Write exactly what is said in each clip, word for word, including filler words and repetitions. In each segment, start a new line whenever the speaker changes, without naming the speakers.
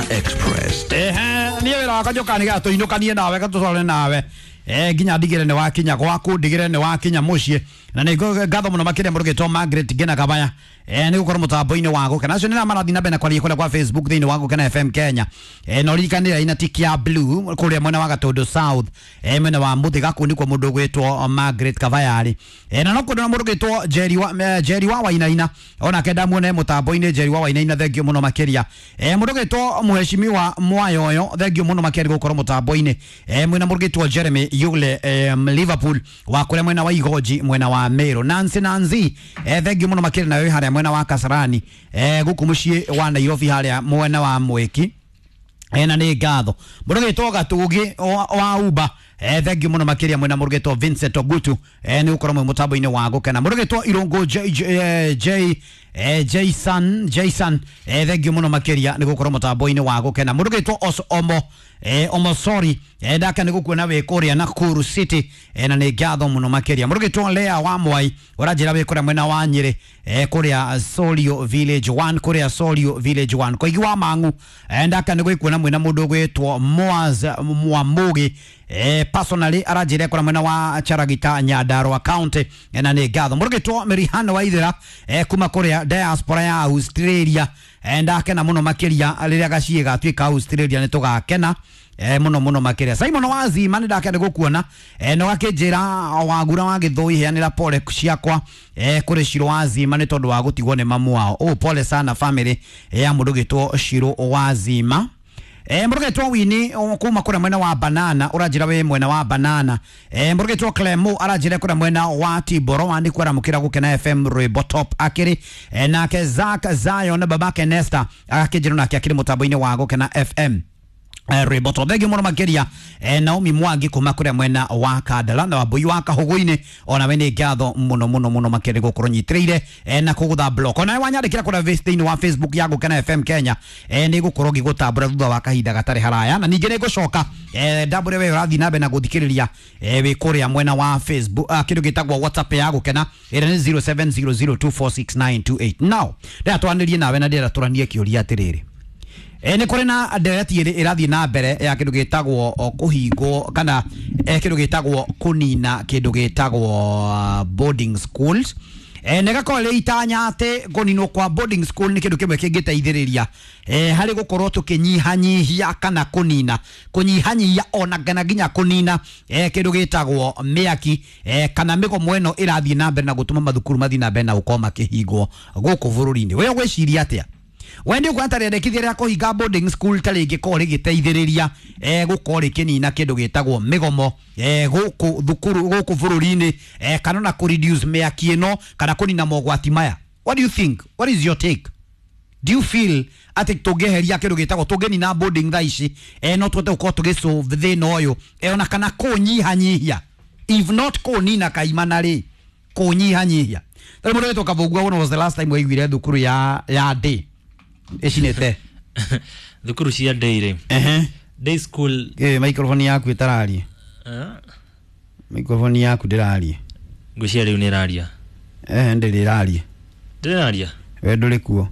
Express.
Eh, niye wira wakajoka ni gato inukanie nawe gatutware nawe. Eh, ginya ndigire ne wakinya gwaku ndigire ne wakinya mucie na ne gatho muno makire murugeto Margaret Gena Kabaya. Eh, ni gukora mutambo-ini wago kana cio ni na marathi na bena kwaria kule kwa Facebook thini wago kana F M Kenya. Eh, no rikanira ina tiki ya blue kuria mwena wa Gatundu South. Eh, mwena wa Muthiga kundi kwa mundu gwitwo Margaret Kabaya ari. Eh, na no kundu na mundu gwitwo Jerry wa Jerry wa Wainaina ona kenda muone mutambo-ini Jerry wa Wainaina thengio muno makiria. Eh, mundu gwitwo muheshimiwa Mwayoyo thengio muno makiria gukora mutambo-ini. Eh, mwena mundu gwitwo Jeremy yule um, Liverpool wa kule mwena wa Igoji mwena wa Meru Nancy Nanzi eh, thengio muno makiria na wewe haria mwena wa Kasarani eh, guku mucie wa Nairobi haria mwena wa Mweki eh, na ni ngatho mundu gwitwo Gatugi wa, wa Uba eh, thengio muno makiria mwena mundu gwitwo Vincent Ogutu eh, ni ukora mwe mutambo-ini wago kana mundu gwitwo Irungu J J, J eh, Jason Jason eh, thengio muno makiria ni gukora mutambo-ini wago kana mundu gwitwo Omo eh, Omo sorry eh, daka ni gukuona we kuria Nakuru City eh, na ni ngatho muno makiria mundu gwitwo Lea wa Mwai urajira we kuria mwena wa Nyeri eh, kuria Solio Village one kuria Solio Village one kwa igwa mangu eh, daka ni gukuona mwena mundu gwitwo Moaz Mwamugi eh, personally arajire kuria mwena wa Charagita Nyandarua County eh, na ni ngatho mundu gwitwo Mirihano wa Ithira eh, kuma kuria diaspora ya Australia eh, daka na muno makiria riria gacie gatwika Australia ni tugakena eh, muno muno makiria Simon Wazi mani daka ni gukuona eh, no gakinjira wagura wa Githoi heanira pole ciakwa eh, kuri Shiro Wazi mani tondu wa gutigwo ni mamu wao oh pole sana family eh, ya mundu gitwo Shiro Wazima. Eh, mburugetwo Wini kuma kura mwena wa Banana urajira we mwena wa Banana eh, mburugetwo Clemo arajira kura mwena wa Tiboro wandi kwara mukira gukena F M Rebotop akiri eh, na ke Zak Zion babake Nesta akijira na akiri mutambo-ini wago kana F M Uh, Reboto thegi muno makiria eh, Naomi Mwangi kuma kuria mwena wa Kadala na wabui wa Kahuguini ona we ni ngatho muno muno muno makiria gukorwo nyitiriire eh, na kugutha block ona wanyandikira kuria thini wa Facebook yago kana F M Kenya eh, ni gukorwo gigutambura thutha wa kahinda gatari haraya na ninge ni gucoka eh, dabure we rathi na bena guthikiriria eh, we kuria mwena wa Facebook uh, kindu gitagwo WhatsApp yago kana ira ni zero seven zero zero two four six nine two eight now nda twanirie nawe na ndira turanie kiuria atiriri Eh, ni kuri na ndereti irathi na mbere ya kindu gitagwo kuhingo kana eh, kindu gitagwo kunina kindu gitagwo uh, boarding schools eh, nega kole itanya ate kunino kwa boarding school ni kindu kimwe kingiteithiriria eh, hari gukorwo tukinyihanyihia kana kunina kunyihanyihia ona gana ginya kunina eh, kindu gitagwo miaki eh, kana migo mweno irathi na mbere na gutuma mathukuru mathi na mbere na ukoma kihingo guku bururi-ini we gwiciria atia wendi kwantare rekithia ria kuhinga boarding school taringi kori giteithiriria eh gukori kinina kindu gitagwo migomo eh guku thukuru guku bururi-ini eh kana na ku reduce miaki ino kana kunina mogwati maya. What do you think? What is your take? Do you feel ati tugeheria kindu gitagwo tugenina boarding thaici eh no twete uko tugisolve thina uyu eh ona kana kunyihanyihia if not kunina kaimana ri kunyihanyihia tari mundu wetu kabugwa when was the last time waiguire thukuru ya ya day eshinete
thukuru cia day
eh
day school
eh microphone yaku itararie
eh
microphone yaku ndirarie
ngucia riu ni raria
eh ndirarie
ndiraria
we nduri kuo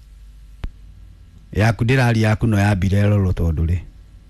yaku ndirarie yaku no yambire roro tondu ri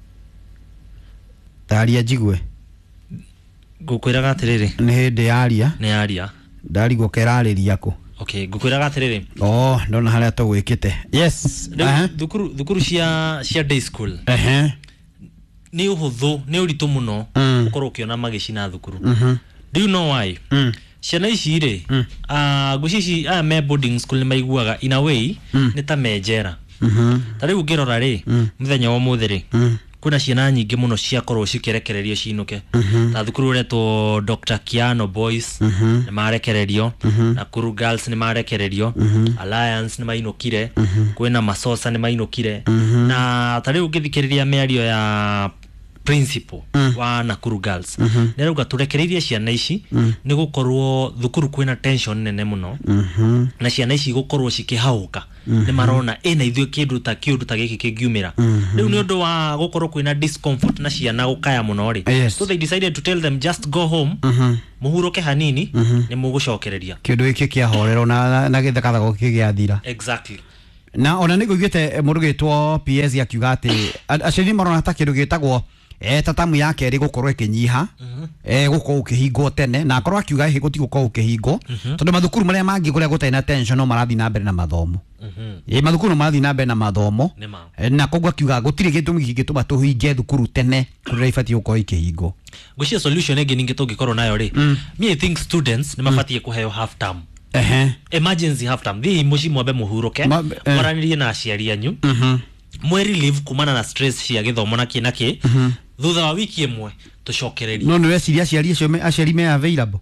taria jigwe
ngukwiraga atiriri
ni hindi yaria
ni yaria
ndarigo kerariria ku
okay ngukwiraga atiriri
oh ndona haria tugwikite yes
eh thukuru thukuru cia cia day school
eh
ni uhuthu ni uritu muno ukorwo ukiona magicina thukuru do you know why ciana ici ri ah gucici aya me boarding school ni maiguaga in a way ni ta mejera tari ungirora ri muthenya wa muthi ri kuna ciana nyingi muno cia korwo cikirekererio cinuke ta thukuru reto Doctor Kiano Boys ni marekererio na Kuru Girls ni marekererio Alliance ni mainukire kwena Masosa ni mainukire na tari ungithikiriria miario ya principal wa Nakuru Girls ni ruga turekereirie ciana ici ni gukorwo thukuru kwina tension nene muno na ciana ici gukorwo cikihauka ni marona ena ithio kindu ta kindu ta giki kingiumira riu ni undu wa gukorwo kwina discomfort na ciana gukaya muno ri so they decided to tell them just go home muhuroke hanini ni mugucokereria
kindu iki kia horero na na githakathago kigiathira
exactly
na ona niko gwite murugitwo P S akiuga ati acini marona ta kindu gitagwo eh tatamu yake ri gukorwo ikinyiha eh gukorwo ukihingwo tene na akorwo akiuga hi guti gukorwo ukihingwo tondu mathukuru maria mangi kuria gutai na tension no marathi na mbere na mathomo eh mathukuru marathi na mbere na mathomo na kogwa akiuga gutiri gitumi gingituma tuhinge thukuru tene kuria ifati gukorwo ikihingo
gucia solution ege ninge tungikorwo nayo ri me I think students ni mabatie kuheo half term
ehe
emergency half term thi muci mwambe muhuruke maranirie na aciari anyu mweri leave kumana na stress cia githomo na kina ki thutha wa wiki imwe tucokererie
no no aciari aciari acio me aciari me available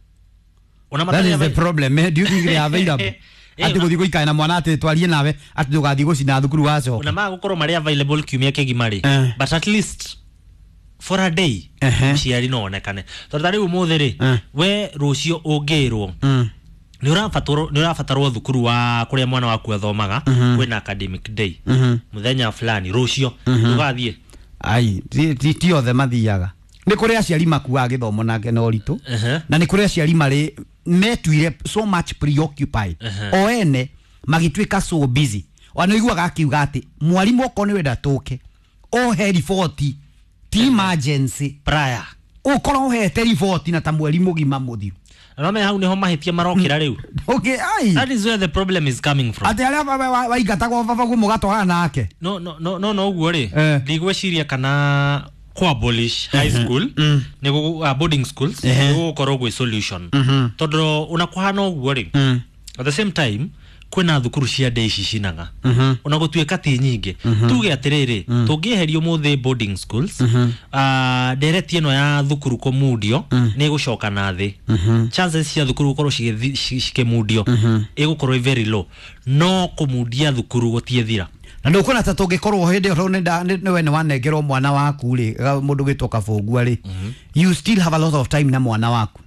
ona
that is the problem me do you think they are available ati guthi guikana na mwana ati twarie nawe ati tugathi gucina thukuru waco
ona ma gukorwo mari available kiumia kigimari but at least for a day ciari no onekane tondu riu muthiri we rucio ungirwo ni urafatoro ni urafatarwo thukuru wa kuria mwana waku athomaga kwina academic day muthenya fulani rucio tugathie
ai ti ti othe mathiaga ni kuri aciari makuaga githomo nake no ritu na ni kuri aciari mari metuire so much preoccupied o ene magitwika so busy ona iguaga akiuga ati mwarimu oko ni wenda tuke o he report ti emergency
prior
ukoro he report na ta mwarimu gima muthiru
no me hau niho mahitia marokira riu
okay ai
that is where the problem is coming from
ati aria waigatagwo baba gu mugatwara nake
no no no no no uguo ri ndigweciria kana ku abolish high school ni go boarding schools ni go korwo gwe solution tondu unakuhana uguo ri at the same time kwina thukuru cia day ici cinaga ona gutweka ti nyinge tuge atiriri tungiherio muthi boarding schools ah direct ino ya thukuru komudio ni gucoka na thi chances cia thukuru gukorwo cikemudio igukorwo very low no kumudia thukuru gutie thira
na ndukona ta tungikorwo hindi ro ni we ni wanengerwo mwana waku ri mundu gitoka bungua ri you still have a lot of time na mwana waku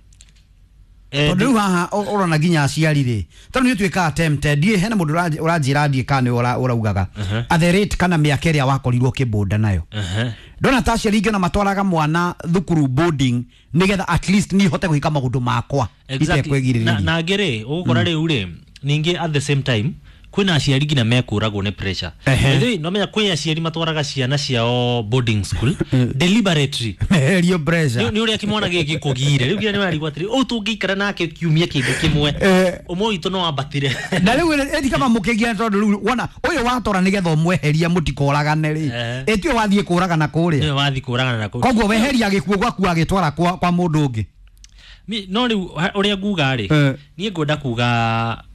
tondu haha urona ginya aciari ri tondu ni twika attempted die hena mundu urajira die kana uraugaga at the rate kana miaka ria wakorirwo kibunda nayo ndona ta aciari ingĩ na matwaraga mwana thukuru boarding nigetha at least ni hote guika magundu makwa
itekwegirĩrĩria na ngere ugukora riu ri ningi at the same time kwina aciari ngina mekuragwo ne pressure ethoi no menya kwina aciari matwaraga ciana ciao boarding school deliberately
merio pressure
ni uri akimwana giki kugire riu ni wari gwatiri o tungikara nake kiumia kingi kimwe umoito no ambatire
na riu eti kama mukigia tondu riu wona uyu watora nigetha umweheria mutikoragane ri etio wathie kuragana kuria
ni wathi kuragana na kuria
koguo weheria gikuo gwaku agitwara kwa kwa mundu ungi
mi no riu uria nguga ri nie ngwenda kuga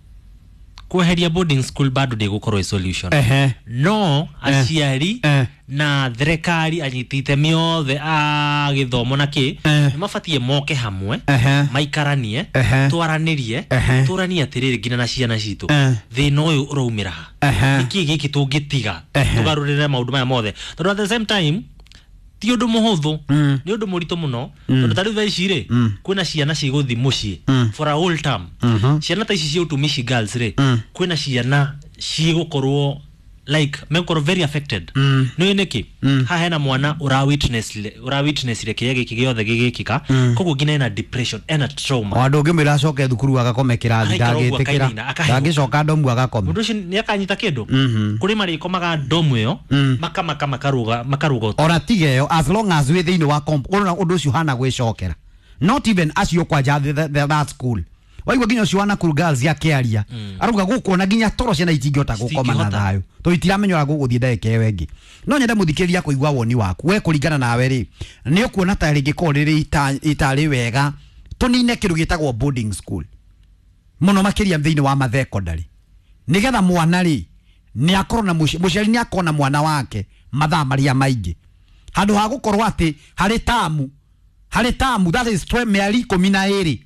kuheria boarding school bado de gukorwo solution
ehe
no aciari na thirikari anyitite miothe a githomo naki ni mabatie moke hamwe maikaranie twaranirie turania atiriri ngina na ciana citu thina uyu uraumira iki giki tungitiga tugarurire maundu maya mothe tondu at the same time ti undu muhuthu ni undu murito muno tondu tari thaici ri kwina ciana ciguthi mucii for a whole term ciana ta ici cia utumishi girls ri kwina ciana cigukorwo like mekorwo very affected no niki ha hena mwana ura witness ura witness le kiege kigiothe gigikika koguo ngina ena depression ena trauma
wandu ngimira coke thukuru agakome kirathi ndagitikira ndagicoka ndomu agakome
mundu ucio ni akanyita kindu kuri mari komaga ndomu iyo makamaka makaruga makaruga
ora tigeyo as long as we thini wa comp ora undu ucio hana gwicokera not even as you kwa jathi that school waigwa ginya ciwana kuru girls ya kiaria aruga gukona ginya toro ciana itingihota gukoma na thayo to itiramenyora guguthie ndeke wengi no nyenda muthikiria kuigwa woni waku we kuringana nawe ri ni ukuona ta ringi koriri itari wega tunine kiru gitagwo boarding school muno makiria thiini wa mathe secondary nigetha mwana ri ni akorwo na muciari ni akona mwana wake mathaa maria maingi handu ha gukorwo ati hari tamu hari tamu that is twelve mieri kumi na iri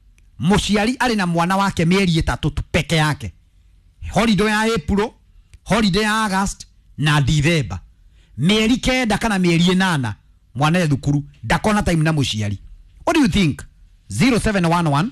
muciari ari na mwana wake mieri itatu tu peke yake holiday ya April holiday ya August na December mieri kenda kana mieri nana mwana ya thukuru ndakona time na muciari what do you think zero seven one one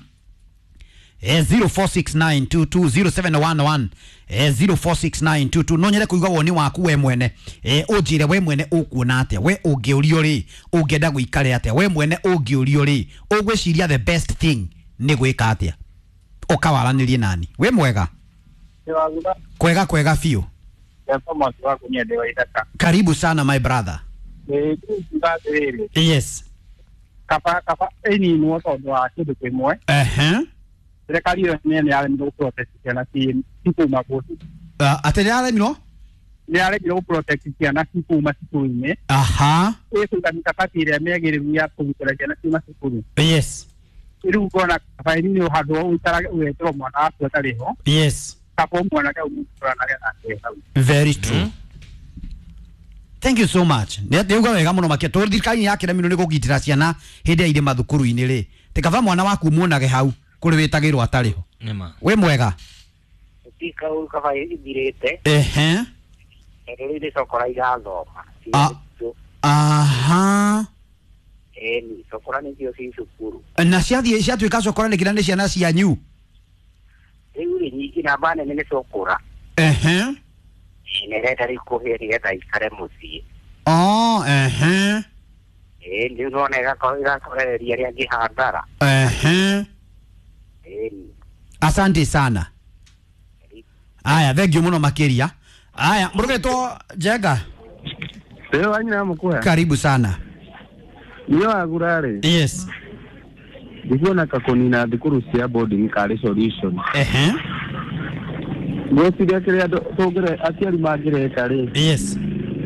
zero four six nine two two zero seven one one zero four six nine two two no nyere kuigwa woni waku we mwene eh ujire we mwene ukuona atia we ungiurio ri ungenda guikare atia we mwene ungiurio ri ugwiciria the best thing ni gwika atia ukawaranirie nani we mwega kwega kwega fiu
ya kama wako ni ndio idaka.
Karibu sana my brother.
Eh, tunataka
Yes.
Kapa kapa eni ni watu wa kitu kimwe.
Eh.
Serikali ni ni ale ndo protect na si siku mabosi.
Ah, atendale mino?
Ni ale ndo protect na siku masiku ine.
Aha.
Eso ndio mikakati ile megereria kumtaraja na siku masiku.
Yes.
Iru gona kapa ni no hado utara uetro mwana afu tariho.
Yes.
Kapo mwana ka umutara na na.
Very true. Mm. Thank you so much. Nĩ uga wega mũno makĩria tondũ thirikari yake mino nĩ kũgitĩra ciana hĩndĩ ya irĩ mathukuru-inĩ rĩ. Tikava mwana waku muonage hau kũrĩ wĩtagĩrwo atarĩ ho.
Nĩma.
We mwega.
Tika u kava idirete.
Ehe.
Ero ile sokora igathoma.
Aha.
Eh ni sokora ni cio ci cukuru.
Na ciathiĩ ciatuĩka cokora nĩ kĩra nĩ ciana cianyu.
Rĩu rĩ nyingĩ na bana nĩ cokora.
Ehe.
Nĩrenda rĩkũhĩa nĩgetha ikare mũciĩ.
Oh, ehe.
Eh nĩ ũrona igakoreria rĩa ngĩhandara.
Ehe.
Eh
Asante sana. Aya, thank you muno makiria. Aya, murugeto Jenga.
Leo anyina mkoa.
Karibu sana.
Niyo agurare.
Yes.
Ndikuona kakoni na thukuru cia boarding kari solution.
Ehe.
Ngosiria kire togere aciari magire kari.
Yes.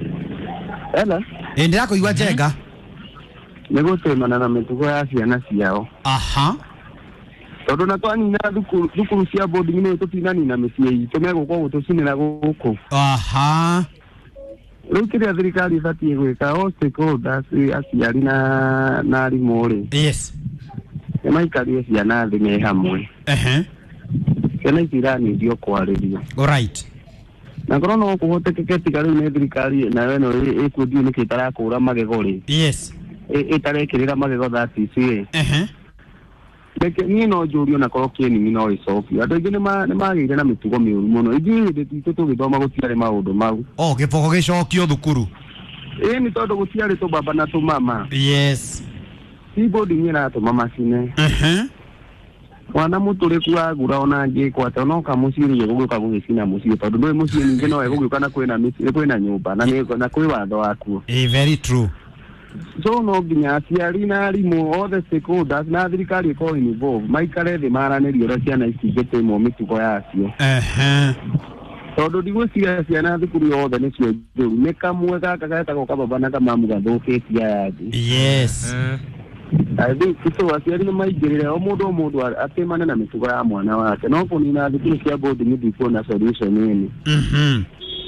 Ela.
Endera kuigwa Jenga.
Nĩgũtemana na mĩtugo ya ciana ciao.
Aha.
Tondũ na twani na thukuru thukuru cia boarding nĩ tũtinani na mĩciĩ itũ megũkwo gũtũcinĩra gũkũ.
Aha.
Rĩu kĩrĩa thirikari ĩbatiĩ gwĩka o stakeholders aciari na na arimũ rĩ.
Yes.
Nĩ maikarie ciana thĩ me hamwe.
Ehe.
Ciana itiranĩrio kwarĩrio.
Alright.
Na korwo no kũhotekeke tiga rĩu nĩ thirikari nayo ĩno ĩkwendio nĩkĩ ĩtarakũra magego rĩ.
Yes.
Ĩtarekĩrĩra magego that is rĩ.
Ehe.
Reke niĩ no njũrio na korwo kĩnini no ĩcokio. Andũ aingĩ nĩ magĩire na mĩtugo mĩũru mũno. Ithuĩ hĩndĩ itũ tũgĩthoma gũtiarĩ maũndũ mau.
Oh, gĩboko gĩcokio thukuru.
Ĩĩ nĩ tondũ gũtiarĩ tũbaba na tũmama.
Yes.
Si boarding ĩratũma macine.
Ehe.
Mwana mũtũrĩku agura ona angĩkwata no kamucirie gũgĩũka gũgĩcina mũciĩ tondũ ndũĩ mũciĩ ningĩ no egũgĩũka na kwĩna mĩciĩ kwĩna nyũmba na na kwĩ watho wakuo.
Eh, very true.
So no nginya aciari na arimũ othe stakeholders na thirikari ĩkorwo involve maikare thĩ maranĩrie ũrĩa ciana ici ingĩtĩmwo mĩtugo yacio.
Ehe.
Tondũ ndigwĩciria ciana thukuru yothe nĩcio njũru nĩ kamwe gaka getagwo kababa na kamamu gathũkĩtie aya thĩ.
Yes.
Athi kitu aciari nĩ maingĩrĩre o mũndũ o mũndũ atĩmane na mĩtugo ya mwana wake no kũnina thukuru cia boarding ndikuona solution nini.
Mhm.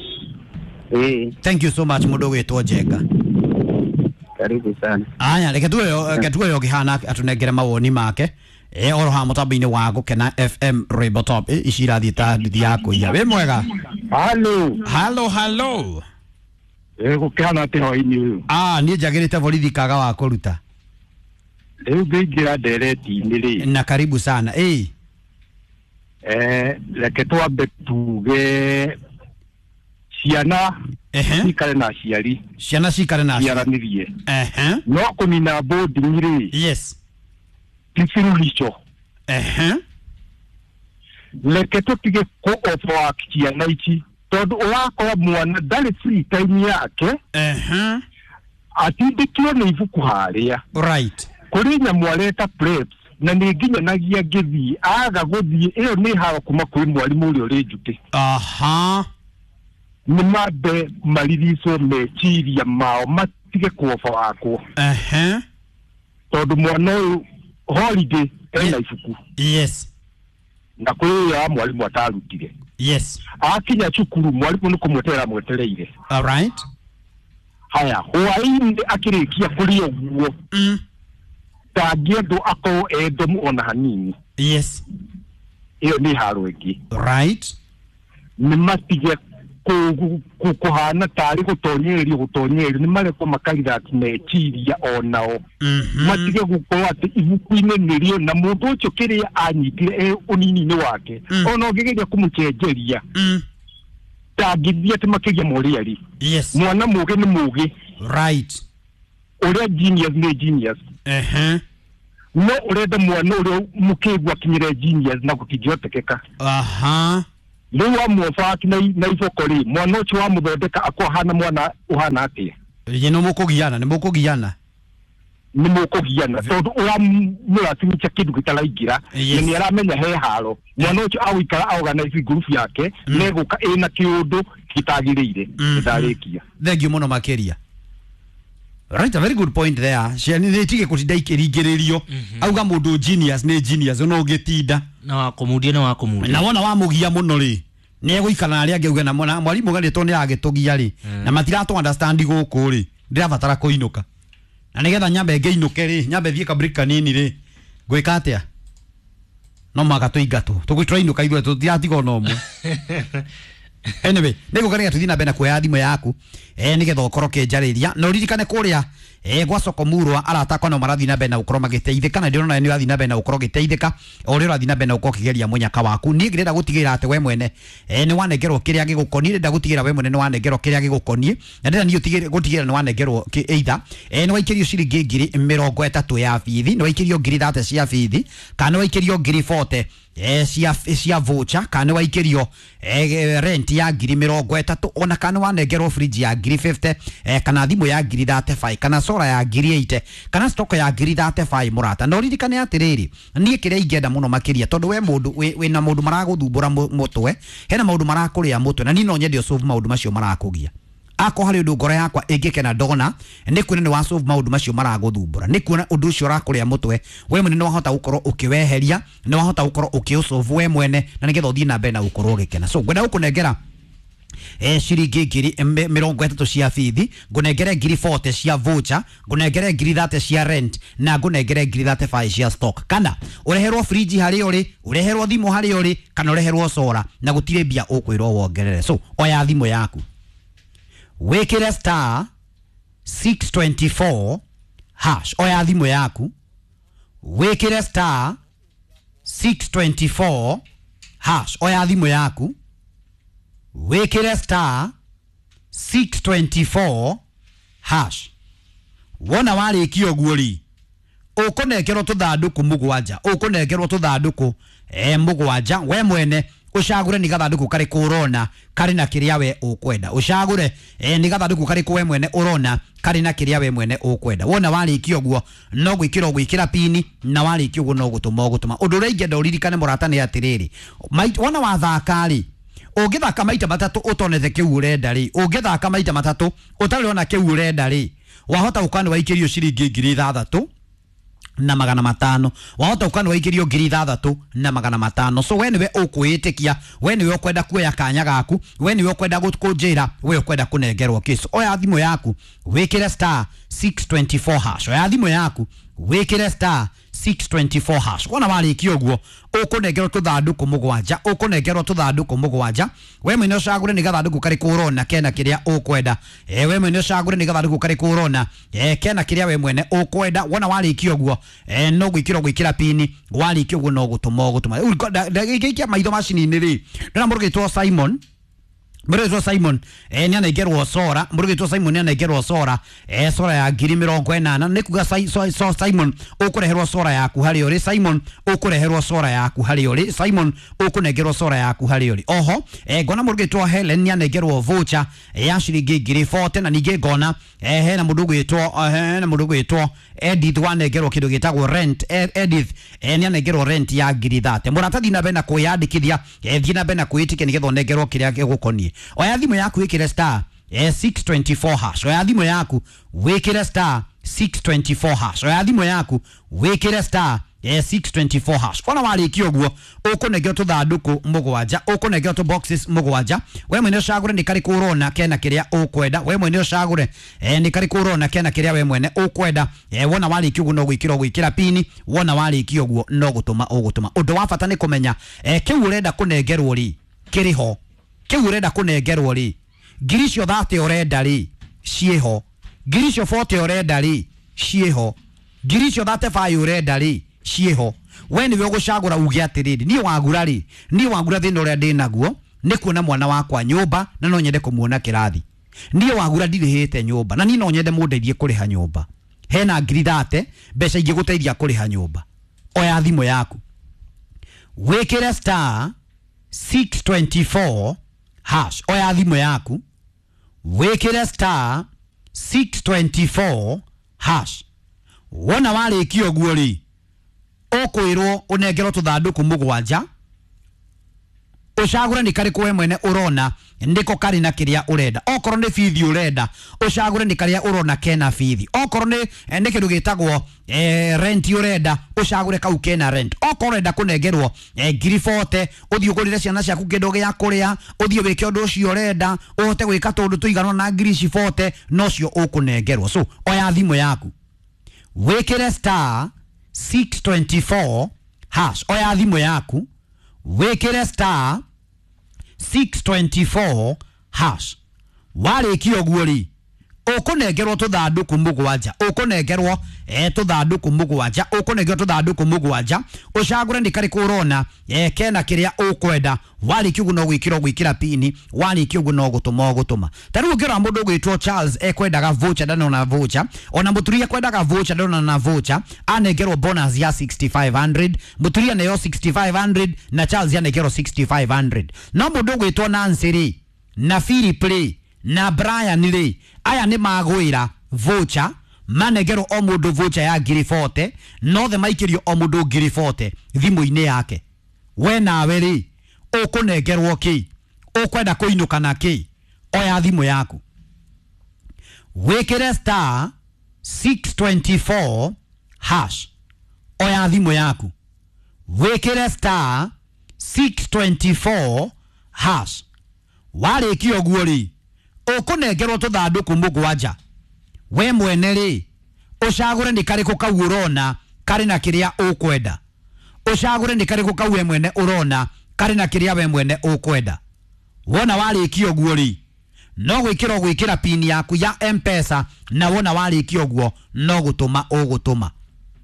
Eh.
Thank you so much mũndũ gwĩtwo Jenga.
Karibu sana.
Aya, reke tuwe reke tuwe gihana atunengere mawoni make. Eh oro ha mutambi-ini wa gukena F M Rainbow Top. Eh icira thieta ndithi yako ya. We mwega.
Hello.
Hello, hello.
Eh gukena te hoini uyu.
Ah, nie njagirite borithi kaga wa kuruta.
Rĩu ngĩingĩra ndereti-inĩ rĩ.
Na karibu sana. Eh.
Eh reke twambe tuge ciana
ehe
cikare na aciari
ciana cikare na
ciaranirie
ehe
no kũnina boarding rĩ.
Yes.
Kĩbĩrũrico.
Ehe.
Reke tũtige kũ-overwork ciana ici tondũ ũrakora mwana ndarĩ free time yake.
Ehe.
Atindĩkio nĩ ibuku harĩa.
Right.
Kũrĩ nyamũ areta preps na nĩ nginyanagia ngĩthiĩ aga gũthiĩ ĩyo nĩ haga kuma kwĩ mwarimũ ũrĩa ũrĩ njuti.
Aha.
Nĩ mambe mariricwo meciria mao matige kũ-overworkwo.
Ehe.
Tondũ mwana ũyũ holiday ena ibuku.
Yes.
Na kwĩ ya mwarimũ atarutire.
Yes.
Akinya cukuru mwarimũ nĩ kũmweterera mwetereire.
All right.
Haya, hwaĩ-inĩ akĩrĩkia kũrĩa ũguo.
Mm.
Tangĩendwo akorwo endomu ona hanini.
Yes.
Ĩyo nĩ haro ĩngĩ.
Right.
Nĩ matige kũhana tarĩ gũtonyererio gũtonyererio nĩ marekwo makagira meciria onao. Matige gũkorwo atĩ ibuku-inĩ nĩrĩo na mũndũ ũcio kĩrĩa anyitire e ũnini-inĩ wake ona ũngĩgeria kũmũcenjeria ndangĩthiĩ atĩ makĩria ma ũrĩa arĩ.
Yes.
Mwana mũgĩ nĩ mũgĩ.
Right.
Ũrĩa genius nĩ genius.
Ehe.
No ũrenda mwana ũrĩa mũkĩgu akinyĩre genius na gũtingĩhotekeka.
Aha.
riu wa mwofaki na na ifokori mwana ucio wa muthondeka akohana mwana uhana atia
ye no mukugiana ni mukugiana
ni mukugiana tondu uramurakinyia kindu gitaraingira ni aramenya he haro mwana ucio awikara organize group yake neguka ina kiundu kitagirire ndarikia
thank you muno makeria. Right, a very good point there. Shani ne tige kutinda ikiringiririo auga mundu genius ne genius no gitinda
na wakumudia na wakumudia
na wona wa mugia muno ri ne guikana ari angeuga na mwana mwalimu gari to ne agitugia ri na matira to understand guku ri ndirabatara kuinuka na nigetha nyambe ngeinuke ri nyambe thie ka break kanini ri gwika atia no maga tuingatu tugwitrainuka ithu tutatigo no mu anyway nego kare tuthina bena kwa thimo yaku eh nigetha ukoroke njariria no ririkane kuria eh gwa soko murwa aratakwa no marathi na bena ukoro magiteithika na ndirona ni rathi na bena ukoro giteithika ori rathi na bena ukoro kigeria munyaka waku ni ngirenda gutigira ate we mwene eh ni wanengerwo kiria gigukonie nda gutigira we mwene ni wanengerwo kiria gigukonie na ndira ni utigire gutigira ni wanengerwo either eh ni waikirio ciringi ngiri mirongo itatu ya bithi ni waikirio ngiri thate cia bithi kana waikirio ngiri forty eh cia cia voucher kana waikirio eh rent ya ngiri mirongo itatu ona kana wanengerwo fridge ya ngiri fifty eh kana thimu ya ngiri thirty-five kana sora ya ngiri eighty kana stock ya ngiri thirty-five murata no ririkane atiriri nie kiria ingenda muno makiria tondu we mundu we na mundu maraguthumbura mutwe hena maundu marakuria mutwe na ni no nyende solve maundu macio marakugia ako hari undu ngoro yakwa ingikena ndona ni kuona ni wa solve maundu macio maraguthumbura ni kuona undu ucio rakuria mutwe we mwene no wahota gukorwo ukiweheria no wahota gukorwo ukiusolve we mwene na nigetha uthii na mbere na gukorwo gikena so ngwenda gukunengera eh ciringi ngiri mirongo itatu cia bithi ngunengere ngiri forty cia voucher ngunengere ngiri thirty cia rent na ngunengere ngiri thirty-five cia stock kana ureherwo fridge hari uri ureherwo thimu hari uri kana ureherwo sora na gutire bia ukwirwo wongerere so oya thimu yaku wekere star six twenty-four hash oya thimu yaku wekere star six twenty-four hash oya thimu yaku wekere star six twenty-four hash wona warikio guori ukunengerwo tuthanduku mugwanja ukunengerwo tuthanduku eh mugwanja we mwene ucagure ni gathanduku kari kurona kari na kiria we ukwenda ucagure eh ni gathanduku kari ku we mwene urona kari na kiria we mwene ukwenda wona warikio guo no gwikira gwikira pini na warikio guo no gutuma gutuma undu reingenda uririkane murata ni atiriri wona wathakari ugithaka maita matatu utonete kiu urenda ri ugithaka maita matatu utaliona kiu urenda ri wahota ukani waikirio ciringi ngiri thatu na magana matano wahota ukani waikirio ngiri thatu na magana matano so we niwe ukuitikia we niwe ukwenda kuoya kanya gaku we niwe ukwenda gukunjira we ukwenda kunengerwo kisu oya thimu yaku wikire star six twenty-four hash oya thimu yaku wikire star six twenty-four hash wona warikio guo ukunengerwo tuthanduku mugwanja ukunengerwo tuthanduku mugwanja we mwene ucagure ni gathanduku kari kurona kena kiria ukwenda eh we mwene ucagure ni gathanduku kari kurona eh kena kiria we mwene ukwenda wona warikio guo eh no gwikiro gwikira pini warikio guo no gutuma gutuma ndagikia maitho machine ni ri ndana murugitwo Simon Murugitwo Simon eh ni anegerwo sora murugitwo Simon ni anegerwo sora eh sora ya ngiri mirongo inana ni kuga so, so Simon ukureherwo sora yaku hari uri Simon ukureherwo sora yaku hari uri Simon ukunegerwo sora yaku hari uri oho eh gona murugitwo Helen ni anegerwo voucher eh ya ciringi ngiri forty na ninge gona eh hena mundu gwitwo eh na mundu gwitwo Edith wanegerwo kindu gitagwo rent Edith eh ni anegerwo rent ya ngiri thirty muratathi na bena kuyandikithia eh thina bena kuitikia nigetho negerwo kiria gigukonie oya thimu yaku wikire star eh six twenty-four hash oya thimu yaku wikire star six twenty-four hash oya thimu yaku wikire star eh six twenty-four hash kona warikio guo ukunegeo tuthanduku mugwanja ukunegeo tu boxes mugwanja we mwene ucagure ni kari kurona kena kiria ukwenda we mwene ucagure eh ni kari kurona kena kiria we mwene ukwenda eh wona warikio guo no gwikira gwikira pini wona warikio guo no gutuma ugutuma undu wa bata ni kumenya eh kiu urenda kunengerwo ri kiriho kiu urenda kunengerwo ri ngiri cio thirty urenda ri cieho ngiri cio forty urenda ri cieho ngiri cio thirty-five urenda ri cieho we niwe ugucagura uge atiriri ni wagura ri ni wagura thina uria ndi naguo ni kuona mwana wakwa nyumba na no nyende kumuona kirathi ni wagura ndirihite nyumba na ni no nyende mundeithie kuriha nyumba hena ngiri thirty mbeca ingiguteithia kuriha nyumba oya thimu yaku wikire star six twenty-four hash oya thimo yaku wekere star six twenty-four hash wona wale kio guori okwirwo unengero tuthanduku mugwanja ucagure ni kari kwe mwene urona ndiko kari na kiria urenda okorwo ni fithi urenda ucagure ni karia urona kena fithi okorwo ni ni kindu gitagwo eh, rent urenda ucagure kau kena rent okorwo urenda kunengerwo eh, ngiri forty uthii ugurire ciana ciaku kindu gia kuria uthii wike undu ucio urenda uhote gwika tundu tuigana na ngiri forty no cio ukunengerwo so oya thimo yaku wekere star six twenty-four hash oya thimo yaku wekere star six twenty-four hash wale kio guori ukunengerwo tuthanduku mugwanja ukunengerwo eh tuthanduku mugwanja ukunengerwo tuthanduku mugwanja ucagure ndikari kurona eh kena kiria ukwenda wale kiugo no gwikira gwikira pini wale kiugo no gutuma gutuma taru ngira mundu gwitwo Charles ekwendaga voucher dano na voucher ona muturia kwendaga voucher dano na voucher anengerwo bonus ya sixty-five hundred muturia nayo sixty-five hundred na Charles yanengerwo sixty-five hundred no mundu gwitwo Nancy na Philip Lee na Brian Lee aya ni magwira voucher manegero o mundu voucher ya ngiri forty no the maikirio o mundu ngiri forty thimu-ini yake we nawe ri ukunengerwo ki ukwenda kuinuka na ki oya thimu yaku wekere star six twenty-four hash oya thimu yaku wekere star six twenty-four hash wale kio guori ukunengerwo tuthanduku mugwanja we mwene ri ucagure ni kari kau urona kari na kiria ukwenda ucagure ni kari kau we mwene urona kari na kiria we mwene ukwenda wona wale kio guori no gwikira gwikira pin yaku ya M-Pesa na wona wale kio guo no gutuma ugutuma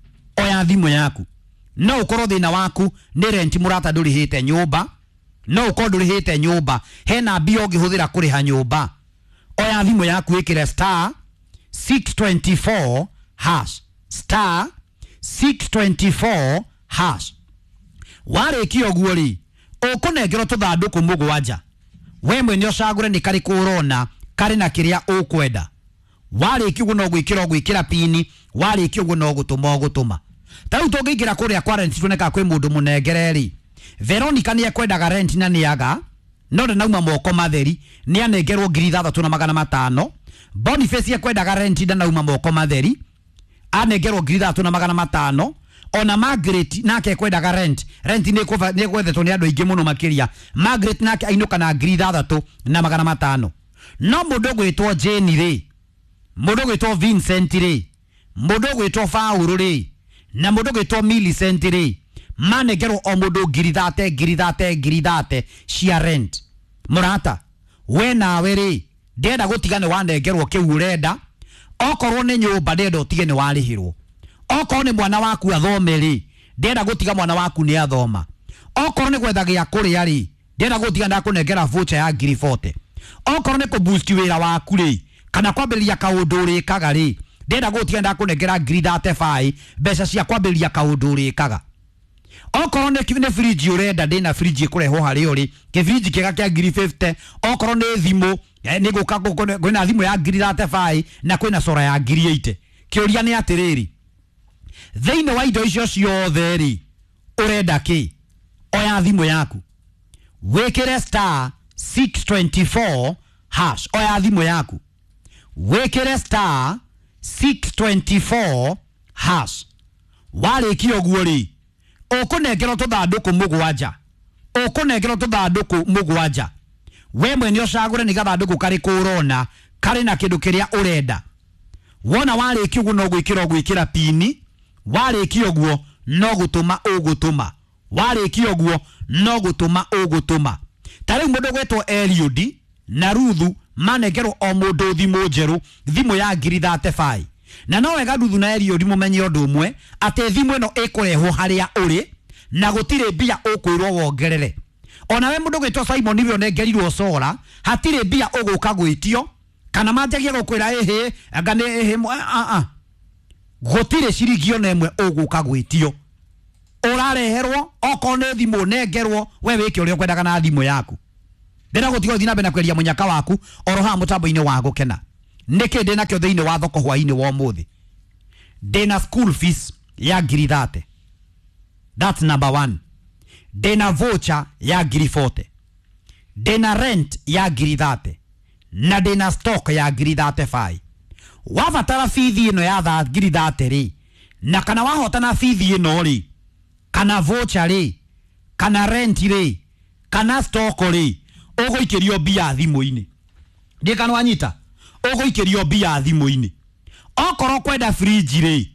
oya thimo yaku no ukorwo thina waku ni rent murata ndurihite nyumba no ukorwo ndurihite nyumba hena mbia ungihuthira kuriha nyumba oya thimo yaku ikire star six twenty-four hash star six twenty-four hash wale kio guori ukunengerwo tuthanduku mugwanja we mwene ucagure ni kari kurona kari na kiria ukwenda wale kiugo no gwikira gwikira pini wale kiugo no gutuma gutuma tau tungikira kuria kwa rent tuneka kwi mundu munengereri Veronica ni ekwendaga rent na niaga no nauma moko matheri ni anengerwo ngiri ithathatu na magana matano Boniface ekwendaga rent na nauma moko matheri anengerwo ngiri ithathatu na magana matano ona Margaret nake ekwendaga rent rent ni kuva ni gwethetwo ni andu aingi muno makiria Margaret nake ainuka na ngiri ithathatu na magana matano no mundu gwitwo Jane ri mundu gwitwo Vincent ri mundu gwitwo Paul ri na mundu gwitwo Millicent ri manegero o mundu ngiri thate ngiri thate ngiri thate cia rent murata we nawe ri ndenda gutiga ni wanengerwo kiu urenda okorwo ni nyumba ndenda utige ni warihirwo okorwo ni mwana waku athome ri ndenda gutiga mwana waku ni athoma okorwo ni gwetha gia kuria ri ndenda gutiga na kunengera voucher ya ngiri forty okorwo ni ku boost wira waku ri kana kwambiriria kaundu urikaga ri ndenda gutiga na kunengera ngiri thirty-five mbeca cia kwambiriria kaundu urikaga okorwo ni kine fridge urenda ndina fridge kureho hari uri ke fridge kega kia ngiri fifty okorwo ni thimu ni guka kwina thimu ya ngiri thirty-five na kwina sora ya ngiri eighty kiuria ni atiriri theine wa indo icio ciothe ri urenda ki oya thimu yaku wekere star six twenty-four hash oya thimu yaku wekere star six twenty-four hash wale kio guori ukunengerwo tuthanduku mugwanja ukunengerwo tuthanduku mugwanja we mwene ucagure ni gathanduku kari kurona kari na kindu kiria urenda wona wale kiugo no gwikira gwikira pini wale kioguo no gutuma ugutuma wale kioguo no gutuma ugutuma tari mundu gwetwo Eliud na Ruthu manengerwo o mundu thimu njeru thimu ya ngiri thirty-five na no wega Ruthu na Eliud mumenye undu umwe ate thimu eno ikurehwo haria uri na gutire mbia ukwirwo wongerere ona we mundu gwetwo Simon nivyo nengerirwo sora hatire mbia uguka gwitio kana manjagia gukwira ehe ngane ehe a a gutire ciringi ona imwe uguka gwitio urareherwo oko ne thimu nengerwo we wike uri okwendaga na thimu yaku ndena gutigo thina bena kweria munyaka waku oroha mutambo-ini wa gukena niki ndina kyo thiini wa thoko hwaini wa muthi ndina school fees ya ngiri thirty. That's number one. Ndina voucher ya ngiri forty. Ndina rent ya ngiri thirty. Na ndina stock ya ngiri thirty-five. Wavatara fithi ino ya tha ngiri thirty ri na kana wahotana fithi ino ri kana voucher ri kana rent ri kana stock ri uguikirio bia thimu-ini ndikana wanyita uguikirio bia thimu-ini okoro kwenda fridge ri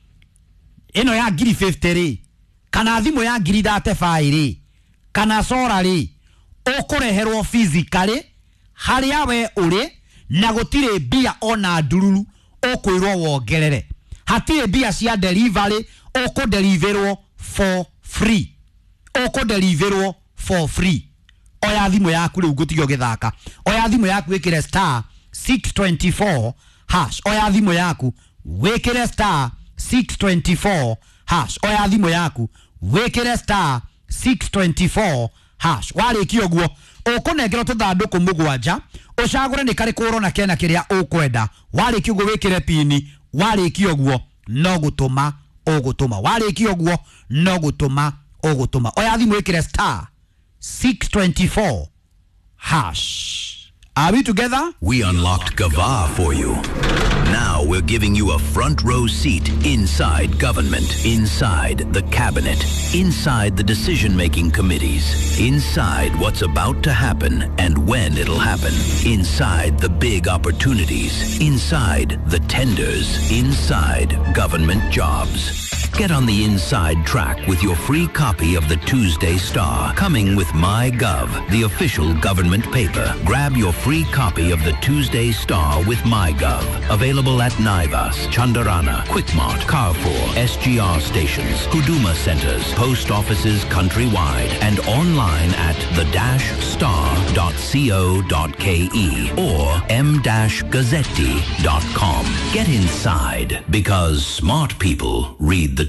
ino ya ngiri fifty ri kana thimu ya ngiri thirty-five ri kana solar ri ukureherwo physically haria we uri na gutire bia ona ndururu ukwirwo wongerere hatire bia cia delivery uku deliverwo for free uku deliverwo for free oya thimu yaku riu gutigyo githaka oya thimu yaku wikire star six twenty-four hash oya thimu yaku wikire star six twenty-four hash oya thimu yaku wikire star six twenty-four hash warikio guo ukunengero tuthanduku mugwanja ucagure ni kari kurona kena kiria ukwenda warikio guo wikire pini warikio guo no gutuma ugutuma warikio guo no gutuma ugutuma oya thimu wikire star six twenty-four hash. Are we together?
We unlocked Gava for you. Now we're giving you a front row seat inside government, inside the cabinet, inside the decision-making committees, inside what's about to happen and when it'll happen, inside the big opportunities, inside the tenders, inside government jobs. Get on the inside track with your free copy of the Tuesday Star, coming with MyGov, the official government paper. Grab your free copy of the Tuesday Star with MyGov. Available at Naivas, Chandarana, Quickmart, Carrefour, S G R stations, Huduma centers, post offices countrywide, and online at the star dot co dot ke or m dash gazzetti dot com. Get inside, because smart people read the